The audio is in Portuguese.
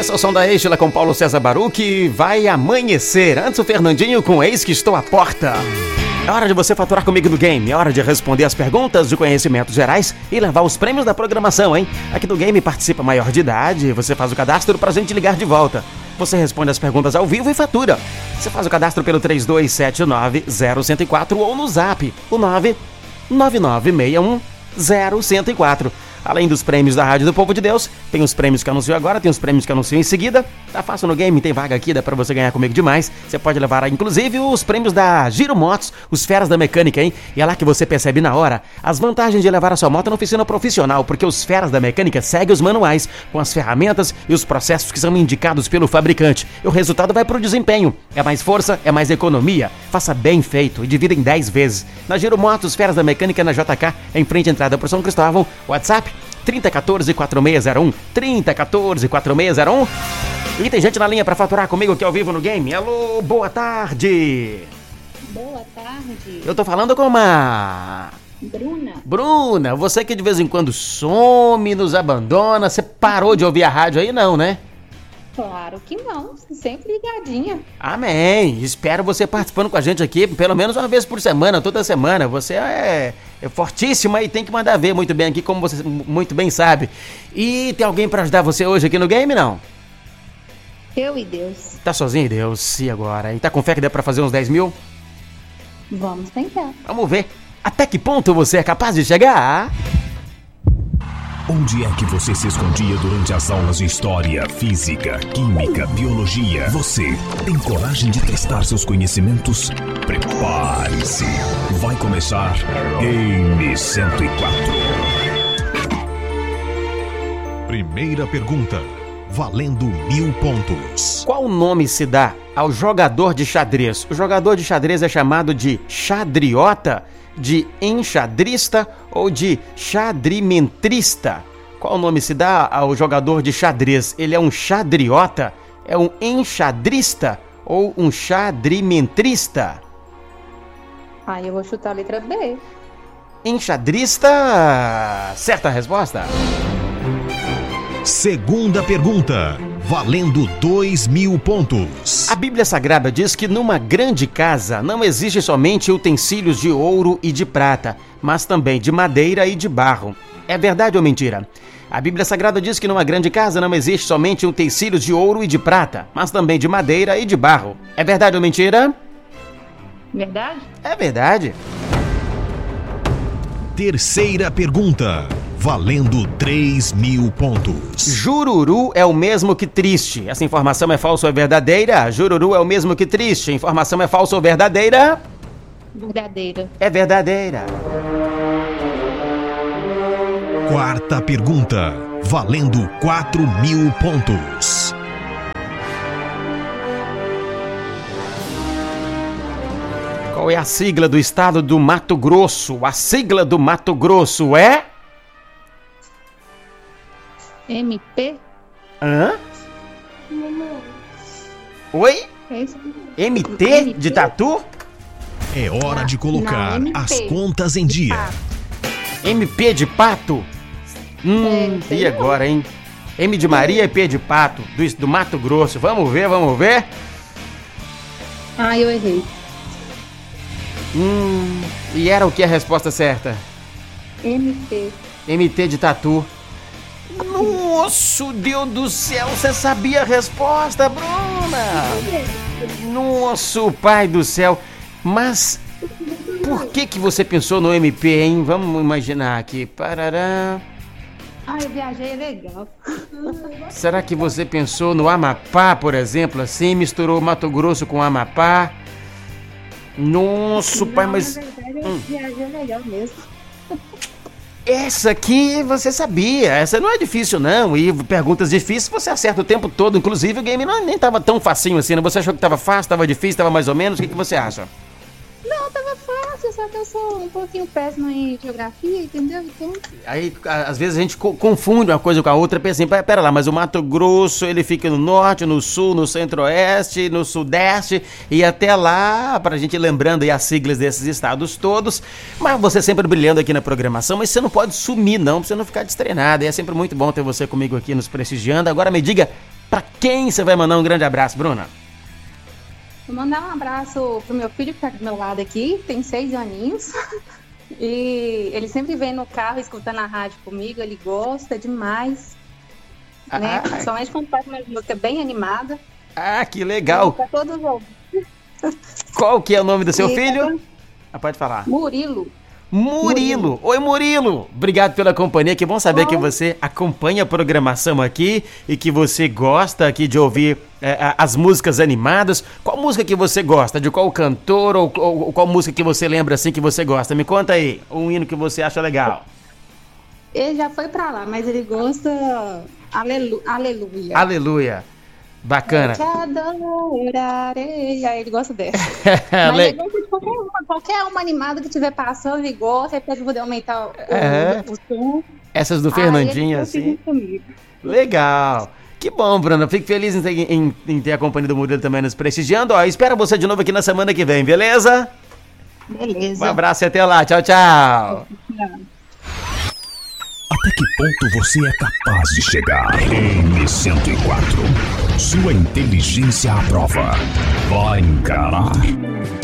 Esse é o som da Estela com Paulo César Baruch. Vai amanhecer. Antes o Fernandinho com Eis que Estou à Porta. É hora de você faturar comigo no game. É hora de responder as perguntas de conhecimentos gerais e levar os prêmios da programação, hein? Aqui do game participa maior de idade. Você faz o cadastro pra gente ligar de volta. Você responde as perguntas ao vivo e fatura. Você faz o cadastro pelo 3279-0104 ou no zap, o 99961-0104. Além dos prêmios da Rádio do Povo de Deus, tem os prêmios que anuncio agora, tem os prêmios que anuncio em seguida. Tá fácil no game, tem vaga aqui, dá pra você ganhar comigo demais. Você pode levar, inclusive, os prêmios da Giro Motos, os feras da mecânica, hein? E é lá que você percebe na hora as vantagens de levar a sua moto na oficina profissional, porque os feras da mecânica seguem os manuais, com as ferramentas e os processos que são indicados pelo fabricante. E o resultado vai pro desempenho. É mais força, é mais economia. Faça bem feito e divida em 10 vezes. Na Giro Motos, feras da mecânica na JK, em frente à entrada por São Cristóvão. WhatsApp 3014-4601, 3014-4601. E tem gente na linha pra faturar comigo aqui ao vivo no game. Alô, boa tarde. Boa tarde. Eu tô falando com uma... Bruna, você que de vez em quando some, nos abandona. Você parou de ouvir a rádio aí, não, né? Claro que não, sempre ligadinha. Amém. Espero você participando com a gente aqui pelo menos uma vez por semana, toda semana. Você é fortíssima e tem que mandar ver muito bem aqui, como você muito bem sabe. E tem alguém pra ajudar você hoje aqui no game, não? Eu e Deus. Tá sozinho, Deus? E agora? E tá com fé que dá pra fazer uns 10 mil? Vamos tentar. Vamos ver. Até que ponto você é capaz de chegar? Onde é que você se escondia durante as aulas de história, física, química, biologia? Você tem coragem de testar seus conhecimentos? Prepare-se. Vai começar Game 104. Primeira pergunta, valendo 1000 pontos. Qual nome se dá ao jogador de xadrez? O jogador de xadrez é chamado de xadriota, de enxadrista ou de xadrimentrista? Qual nome se dá ao jogador de xadrez? Ele é um xadriota, é um enxadrista ou um xadrimentrista? Eu vou chutar a letra B. Enxadrista, certa resposta? Segunda pergunta, valendo 2000 pontos. A Bíblia Sagrada diz que numa grande casa não existe somente utensílios de ouro e de prata, mas também de madeira e de barro. É verdade ou mentira? A Bíblia Sagrada diz que numa grande casa não existe somente utensílios de ouro e de prata, mas também de madeira e de barro. É verdade ou mentira? Verdade? É verdade. Terceira pergunta, valendo 3000 pontos. Jururu é o mesmo que triste. Essa informação é falsa ou é verdadeira? Jururu é o mesmo que triste. A informação é falsa ou verdadeira? Verdadeira. É verdadeira. Quarta pergunta, valendo 4000 pontos. Qual é a sigla do estado do Mato Grosso? A sigla do Mato Grosso é... MP? Hã? Oi? MT de tatu? É hora de colocar não, as contas em dia. MP de pato? E agora, hein? M de Maria e P de pato, do Mato Grosso. Vamos ver, vamos ver. Eu errei. E era o que a resposta certa? MP. MT de tatu. Nossa, Deus do céu, você sabia a resposta, Bruna? Nossa, pai do céu. Mas por que você pensou no MP, hein? Vamos imaginar aqui. Parará. Eu viajei legal. Será que você pensou no Amapá, por exemplo, assim? Misturou Mato Grosso com Amapá? Nossa, pai, mas... Na verdade, eu viajei legal mesmo. Essa aqui você sabia, essa não é difícil não, e perguntas difíceis você acerta o tempo todo, inclusive o game nem tava tão facinho assim, né? Você achou que tava fácil, tava difícil, tava mais ou menos, o que você acha? Não, tava fácil, só que eu sou um pouquinho péssima em geografia, entendeu? Então... Aí, às vezes a gente confunde uma coisa com a outra, pensa assim, pera lá, mas o Mato Grosso, ele fica no norte, no sul, no centro-oeste, no sudeste, e até lá, pra gente ir lembrando aí as siglas desses estados todos, mas você sempre brilhando aqui na programação, mas você não pode sumir não, pra você não ficar destreinado, e é sempre muito bom ter você comigo aqui nos prestigiando. Agora me diga, Pra quem você vai mandar um grande abraço, Bruna? Vou mandar um abraço pro meu filho que tá do meu lado aqui, tem 6 aninhos. E ele sempre vem no carro escutando a rádio comigo, ele gosta demais. Né? Principalmente quando faz uma música bem animada. Ah, que legal. Pra todos ouvirem. Qual que é o nome do seu filho? Pode falar. Murilo. Oi, Murilo. Obrigado pela companhia. Que bom saber que você acompanha a programação aqui e que você gosta aqui de ouvir as músicas animadas. Qual música que você gosta? De qual cantor ou qual música que você lembra assim que você gosta? Me conta aí, um hino que você acha legal. Ele já foi pra lá, mas ele gosta Aleluia. Aleluia. Bacana. Te adorarei. Aí ele gosta dessa. Mas ele gosta de qualquer uma animada que estiver passando, ele gosta. Aí pode poder aumentar o som. Essas do Fernandinho, assim. Legal. Que bom, Bruna. Fico feliz em ter a companhia do Murilo também nos prestigiando. Espero você de novo aqui na semana que vem, beleza? Beleza. Um abraço e até lá. Tchau, tchau. Até que ponto você é capaz de chegar? M104. Sua inteligência à prova. Vai encarar